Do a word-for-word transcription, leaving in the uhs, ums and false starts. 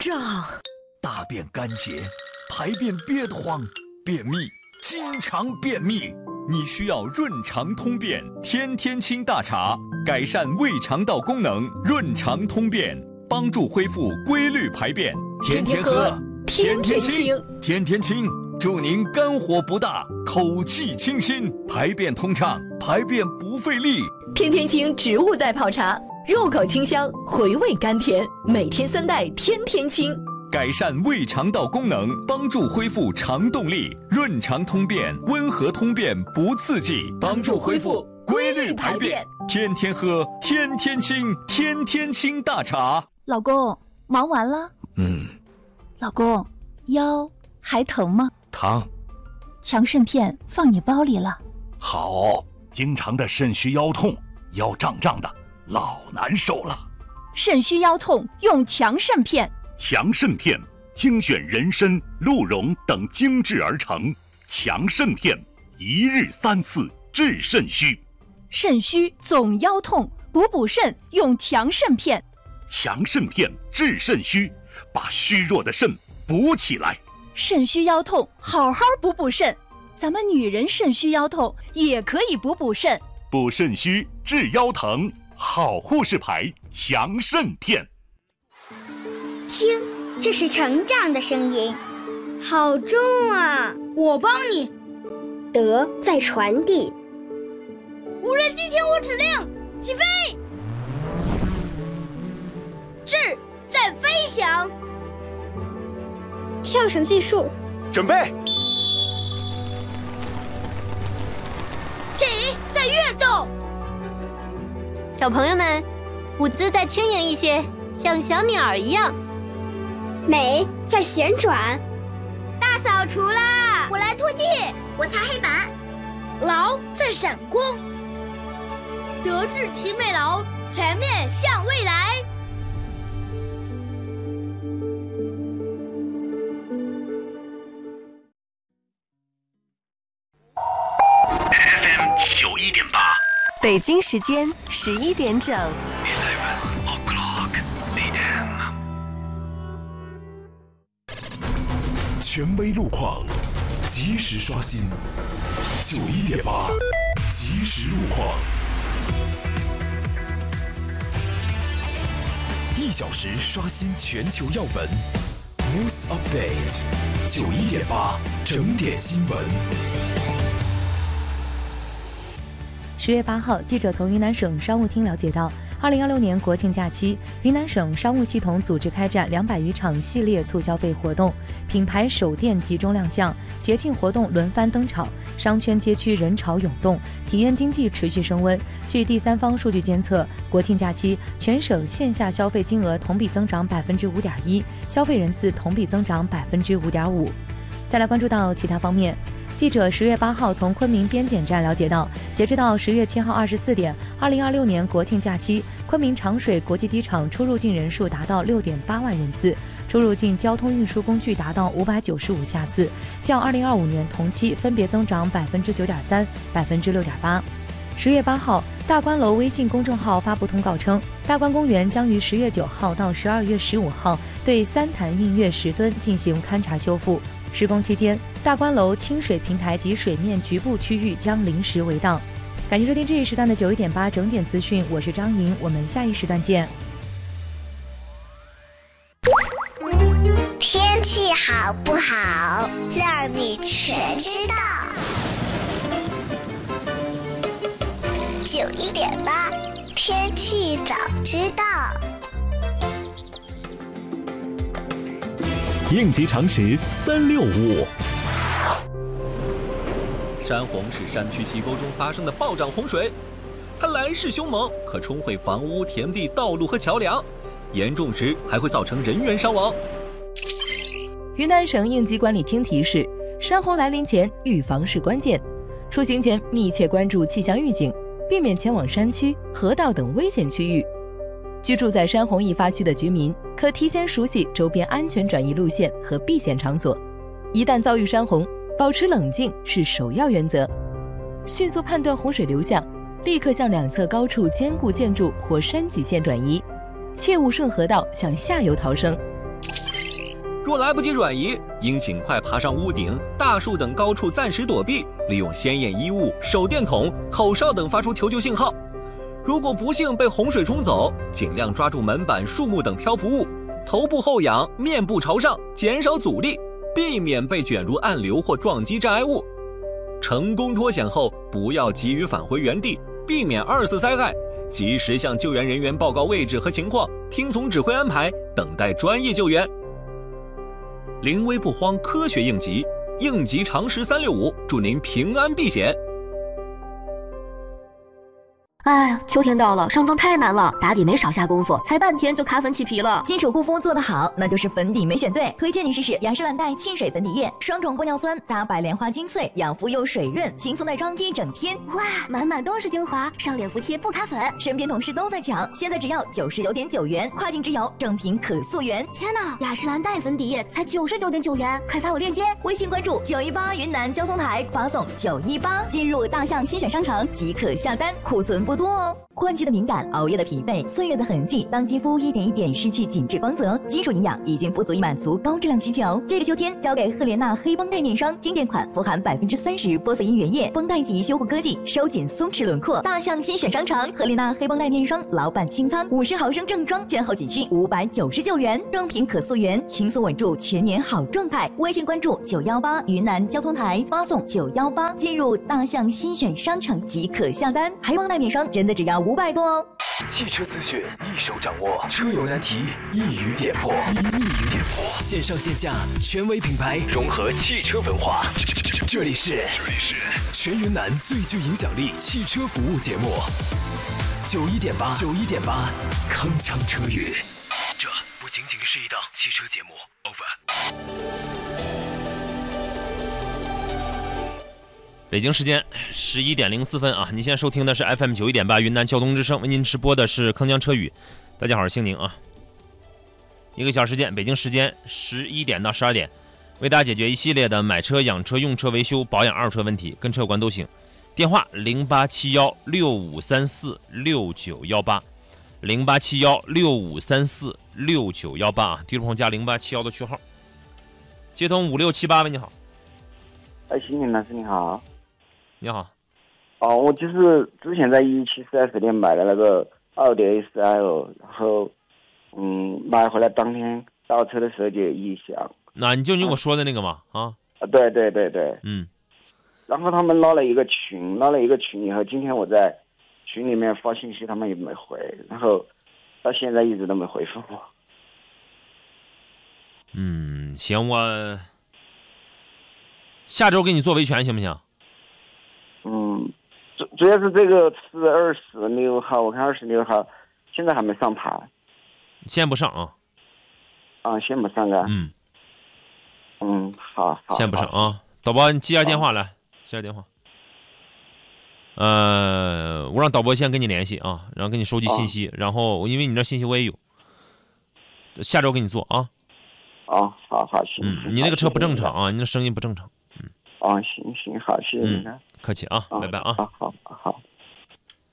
胀。 大便干结，排便憋得慌，便秘，经常便秘。 你需要润肠通便天天清大茶，改善胃肠道功能，润肠通便，帮助恢复规律排便。 天天喝， 天天清， 天天清，祝您肝火不大，口气清新，排便通畅，排便不费力。 天天清植物代泡茶，入口清香，回味甘甜，每天三袋，天天清。 改善胃肠道功能，帮助恢复肠动力，润肠通便，温和通便不刺激， 帮助恢复规律排便。 天天喝，天天清，天天清大茶。 老公，忙完了？ 嗯。 老公，腰还疼吗？ 疼。 强肾片放你包里了。 好，经常的肾虚腰痛，腰胀胀的，老难受了。 肾虚腰痛用强肾片。 强肾片精选人参、鹿茸等精制而成，强肾片一日三次治肾虚。 肾虚总腰痛，补补肾用强肾片。 强肾片治肾虚，把虚弱的肾补起来。 肾虚腰痛，好好补补肾。咱们女人肾虚腰痛也可以补补肾。 补肾虚治腰疼，好护士牌强肾片。 听，这是成长的声音，好重啊！ 我帮你。 德在传递。 无人机听我指令，起飞。智在飞翔。 跳绳技术， 准备。 体在跃动。 小朋友们，舞姿再轻盈一些，像小鸟一样。 美在旋转。 大扫除啦！ 我来拖地，我擦黑板。 劳在闪光。德智体美劳，全面向未来。 F M 九一点八， 北京时间十一点整。 权威路况，及时刷新。九一点八，即时路况。一小时刷新全球要闻 ，News Update， 九一点八整点新闻。 十月八号，记者从云南省商务厅了解到，二零二六年国庆假期，云南省商务系统组织开展两百余场系列促消费活动，品牌首店集中亮相，节庆活动轮番登场，商圈街区人潮涌动，体验经济持续升温。据第三方数据监测，国庆假期全省线下消费金额同比增长百分之五点一，消费人次同比增长百分之五点五。再来关注到其他方面。记者十月八号从昆明边检站了解到，截止到十月七号二十四点，二零二六年国庆假期，昆明长水国际机场出入境人数达到六点八万人次，出入境交通运输工具达到五百九十五架次，较二零二五年同期分别增长百分之九点三、百分之六点八。十月八号，大观楼微信公众号发布通告称，大观公园将于十月九号到十二月十五号对三潭映月石墩进行勘察修复。施工期间，大观楼清水平台及水面局部区域将临时围挡。感谢收听这一时段的九一点八整点资讯，我是张莹，我们下一时段见。 天气好不好，让你全知道。九一点八，天气早知道。 应急常识三六五。 山洪是山区溪沟中发生的暴涨洪水，它来势凶猛，可冲毁房屋、田地、道路和桥梁，严重时还会造成人员伤亡。 云南省应急管理厅提示：山洪来临前，预防是关键。出行前密切关注气象预警，避免前往山区、河道等危险区域。居住在山洪易发区的居民可提前熟悉周边安全转移路线和避险场所。一旦遭遇山洪，保持冷静是首要原则。迅速判断洪水流向，立刻向两侧高处坚固建筑或山脊线转移，切勿顺河道向下游逃生。 若来不及转移，应尽快爬上屋顶、大树等高处暂时躲避，利用鲜艳衣物、手电筒、口哨等发出求救信号。如果不幸被洪水冲走，尽量抓住门板、树木等漂浮物，头部后仰，面部朝上，减少阻力，避免被卷入暗流或撞击障碍物。成功脱险后，不要急于返回原地，避免二次灾害，及时向救援人员报告位置和情况，听从指挥安排，等待专业救援。临危不慌，科学应急，应急常识三六五，祝您平安避险。 哎呀，秋天到了，上妆太难了，打底没少下功夫，才半天就卡粉起皮了。 基础护肤做得好，那就是粉底没选对。推荐你试试雅诗兰黛沁水粉底液，双种玻尿酸加白莲花精粹，养肤又水润，轻松耐妆一整天。 哇，满满都是精华，上脸服帖不卡粉。 身边同事都在抢，现在只要九十九点九元，跨境直邮，正品可溯源。 天哪，雅诗兰黛粉底液才九十九点九元，快发我链接！ 微信关注九一八云南交通台，发送九一八，进入大象新选商城即可下单，库存不多哦。换季的敏感，熬夜的疲惫，岁月的痕迹，当肌肤一点一点失去紧致光泽，基础营养已经不足以满足高质量需求。这个秋天，交给赫莲娜黑绷带面霜经典款，富含百分之三十玻色因原液，绷带级修护科技，收紧松弛轮廓。大象新选商城赫莲娜黑绷带面霜老版清仓，五十毫升正装，券后仅需五百九十九元，正品可溯源，轻松稳住全年好状态。微信关注九幺八云南交通台，发送九幺八，进入大象新选商城即可下单。黑绷带面霜真的只要五百多哦。 汽车资讯一手掌握，车友难题一语点破，一语点破。线上线下权威品牌融合汽车文化，这里是这里是全云南最具影响力汽车服务节目，九一点八九一点八，铿锵车语。这不仅仅是一档汽车节目 ，over。 北京时间十一点零四分啊！您现在收听的是 F M 九一点八云南交通之声，为您直播的是铿锵车语。大家好，我是兴宁啊。一个小时间，北京时间十一点到十二点，为大家解决一系列的买车、养车、用车、维修、保养二手车问题，跟车有关都行。电话零八七幺六五三四六九幺八，零八七幺六五三四六九幺八啊！听众朋友加零八七幺的序号。接通五六七八，喂，你好。 哎，兴宁老师你好。 你好， 哦，我就是之前在一汽四 S 店买的那个奥迪 A 四 L， 然后，嗯，买回来当天倒车的时候就有异响。 那你就你跟我说的那个嘛，啊？ 啊，对对对对， 嗯。 然后他们拉了一个群，拉了一个群以后，今天我在群里面发信息，他们也没回，然后到现在一直都没回复我。 嗯，行，我下周给你做维权，行不行？ 嗯，主主要是这个是二十六号，我看二十六号现在还没上牌。 先不上啊。 啊，先不上啊。 嗯。 嗯，好好。 先不上啊，导播，你记下电话来，记下电话。呃，我让导播先跟你联系啊，然后跟你收集信息，然后因为你这信息我也有，下周给你做啊。 哦，好好行。 嗯，你那个车不正常啊，你那声音不正常。嗯。 哦，行行好，谢谢您。 客气啊，拜拜啊。 好好好。